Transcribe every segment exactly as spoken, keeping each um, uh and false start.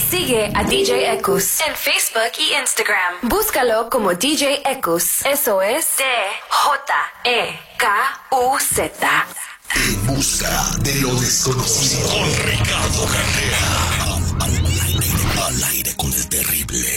Sigue a D J Ekus en Facebook y Instagram. Búscalo como D J Ekus. Eso es D J E K U Z. En busca de lo desconocido con Ricardo Carrera. Al, al, aire, al aire con el terrible.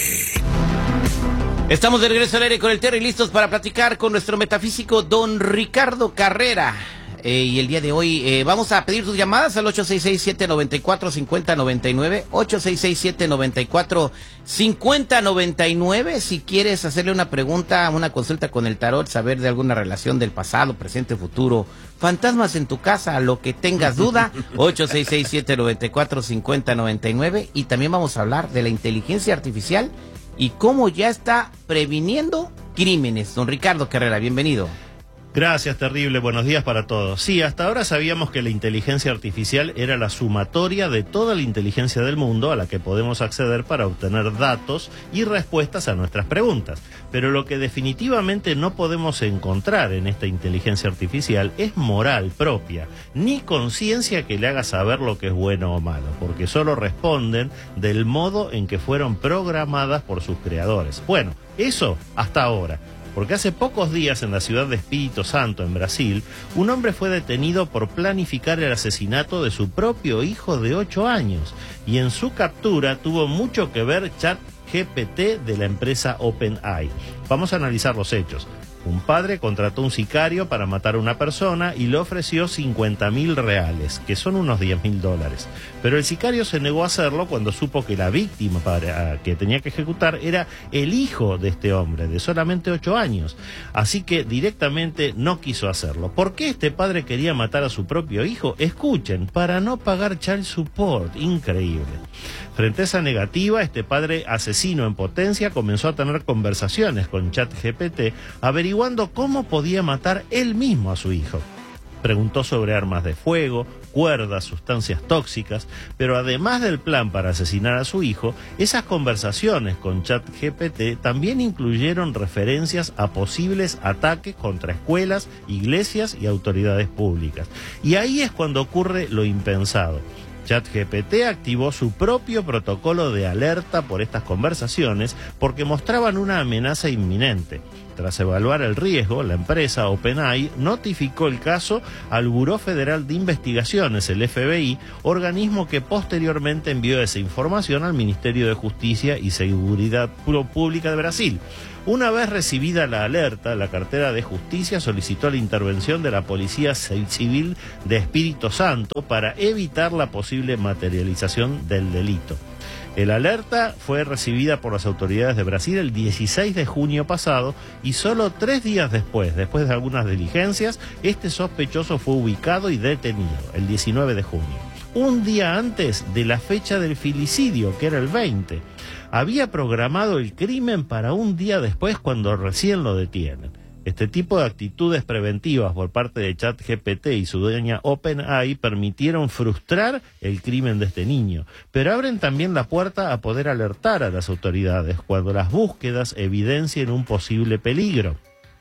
Estamos de regreso al aire con el Terry, listos para platicar con nuestro metafísico don Ricardo Carrera. Eh, y el día de hoy eh, vamos a pedir tus llamadas al ocho seis seis, siete nueve cuatro, cinco cero nueve nueve, ocho seis seis, siete nueve cuatro, cinco cero nueve nueve. Si quieres hacerle una pregunta, una consulta con el tarot, saber de alguna relación del pasado, presente, futuro, fantasmas en tu casa, lo que tengas duda, ocho seis seis, siete nueve cuatro, cinco cero nueve nueve. Y también vamos a hablar de la inteligencia artificial y cómo ya está previniendo crímenes. Don Ricardo Carrera, bienvenido. Gracias, terrible. Buenos días para todos. Sí, hasta ahora sabíamos que la inteligencia artificial era la sumatoria de toda la inteligencia del mundo a la que podemos acceder para obtener datos y respuestas a nuestras preguntas. Pero lo que definitivamente no podemos encontrar en esta inteligencia artificial es moral propia, ni conciencia que le haga saber lo que es bueno o malo, porque solo responden del modo en que fueron programadas por sus creadores. Bueno, eso hasta ahora. Porque hace pocos días en la ciudad de Espírito Santo, en Brasil, un hombre fue detenido por planificar el asesinato de su propio hijo de ocho años. Y en su captura tuvo mucho que ver ChatGPT de la empresa OpenAI. Vamos a analizar los hechos. Un padre contrató un sicario para matar a una persona y le ofreció cincuenta mil reales, que son unos diez mil dólares. Pero el sicario se negó a hacerlo cuando supo que la víctima para, que tenía que ejecutar era el hijo de este hombre, de solamente ocho años. Así que directamente no quiso hacerlo. ¿Por qué este padre quería matar a su propio hijo? Escuchen, para no pagar child support. Increíble. Frente a esa negativa, este padre asesino en potencia comenzó a tener conversaciones con ChatGPT, averiguando cómo podía matar él mismo a su hijo. Preguntó sobre armas de fuego, cuerdas, sustancias tóxicas, pero además del plan para asesinar a su hijo, esas conversaciones con ChatGPT también incluyeron referencias a posibles ataques contra escuelas, iglesias y autoridades públicas. Y ahí es cuando ocurre lo impensado. ChatGPT activó su propio protocolo de alerta por estas conversaciones porque mostraban una amenaza inminente. Tras evaluar el riesgo, la empresa OpenAI notificó el caso al Buró Federal de Investigaciones, el F B I, organismo que posteriormente envió esa información al Ministerio de Justicia y Seguridad Pública de Brasil. Una vez recibida la alerta, la cartera de Justicia solicitó la intervención de la Policía Civil de Espírito Santo para evitar la posible materialización del delito. El alerta fue recibida por las autoridades de Brasil el dieciséis de junio pasado y solo tres días después, después de algunas diligencias, este sospechoso fue ubicado y detenido, el diecinueve de junio. Un día antes de la fecha del filicidio, que era el veinte. Había programado el crimen para un día después cuando recién lo detienen. Este tipo de actitudes preventivas por parte de ChatGPT y su dueña OpenAI permitieron frustrar el crimen de este niño, pero abren también la puerta a poder alertar a las autoridades cuando las búsquedas evidencien un posible peligro.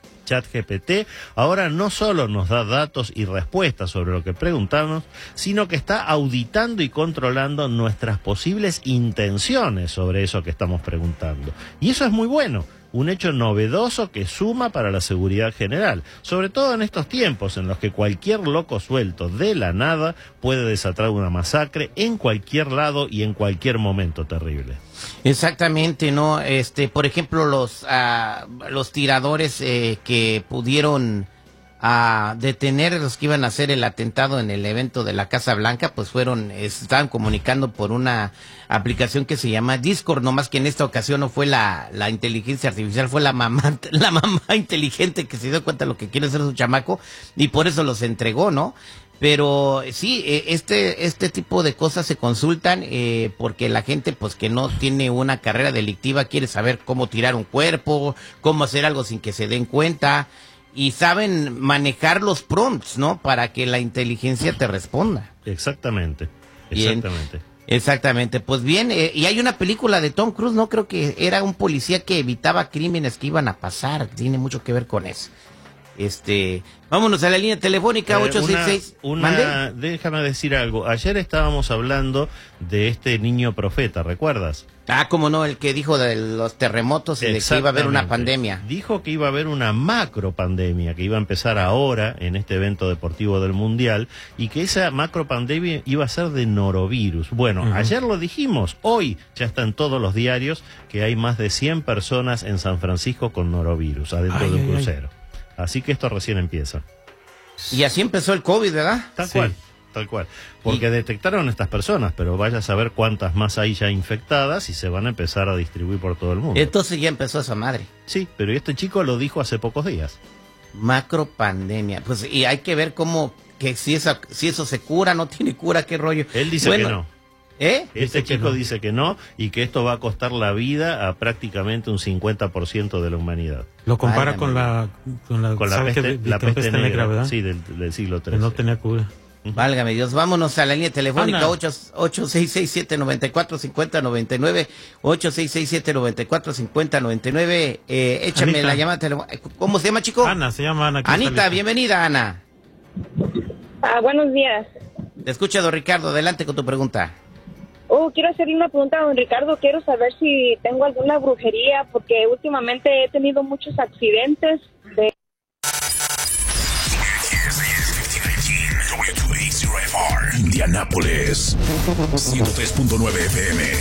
ChatGPT ahora no solo nos da datos y respuestas sobre lo que preguntamos, sino que está auditando y controlando nuestras posibles intenciones sobre eso que estamos preguntando. Y eso es muy bueno. Un hecho novedoso que suma para la seguridad general, sobre todo en estos tiempos en los que cualquier loco suelto de la nada puede desatar una masacre en cualquier lado y en cualquier momento terrible. Exactamente, ¿no? Este, por ejemplo, los uh, los tiradores eh, que pudieron a detener a los que iban a hacer el atentado en el evento de la Casa Blanca, pues fueron, estaban comunicando por una aplicación que se llama Discord, nomás que en esta ocasión no fue la, la inteligencia artificial, fue la mamá, la mamá inteligente que se dio cuenta de lo que quiere hacer su chamaco y por eso los entregó, ¿no? Pero sí, este este tipo de cosas se consultan eh, porque la gente pues que no tiene una carrera delictiva quiere saber cómo tirar un cuerpo, cómo hacer algo sin que se den cuenta. Y saben manejar los prompts, ¿no? Para que la inteligencia te responda. Exactamente, exactamente. Bien, exactamente, pues bien, eh, y hay una película de Tom Cruise, ¿no? Creo que era un policía que evitaba crímenes que iban a pasar, tiene mucho que ver con eso. Este, vámonos a la línea telefónica Eh, ocho seis seis. una, ¿Mande? una- déjame decir algo. Ayer estábamos hablando de este niño profeta, ¿recuerdas? Ah, cómo no, el que dijo de los terremotos y de que iba a haber una Exactamente. pandemia. Dijo que iba a haber una macro pandemia, que iba a empezar ahora en este evento deportivo del Mundial, y que esa macro pandemia iba a ser de norovirus. Bueno, Ujú. ayer lo dijimos, hoy ya está en todos los diarios que hay más de cien personas en San Francisco con norovirus, adentro Ay, de un ay, ay. crucero. Así que esto recién empieza. Y así empezó el COVID, ¿verdad? Tal Sí. cual, tal cual. Porque detectaron estas personas, pero vaya a saber cuántas más hay ya infectadas y se van a empezar a distribuir por todo el mundo. Entonces ya empezó esa madre. Sí, pero este chico lo dijo hace pocos días. Macro pandemia. Pues y hay que ver cómo, que si, esa, si eso se cura, no tiene cura, qué rollo. Él dice Bueno, que no. ¿Eh? Este Dice que chico no. dice que no y que esto va a costar la vida a prácticamente un cincuenta por ciento de la humanidad. Lo compara Válgame. con la, con la, Con la ¿sabe qué? peste, De- la de peste negra, ¿verdad? sí, del, del siglo Que trece. no tenía cura. Válgame Dios, vámonos a la línea telefónica Ana. ocho seis seis siete nueve cuatro cinco cero nueve nueve, ocho seis seis siete nueve cuatro cinco cero nueve nueve, eh, échame Anita. la llamada telefónica. ¿Cómo se llama, chico? Ana, se llama Ana. aquí está Anita, lista. bienvenida, Ana. Ah, buenos días. Te escucha, don Ricardo, adelante con tu pregunta. Oh, quiero hacerle una pregunta a don Ricardo. Quiero saber si tengo alguna brujería, porque últimamente he tenido muchos accidentes. De... W two A zero F R Indianápolis ciento tres punto nueve F M.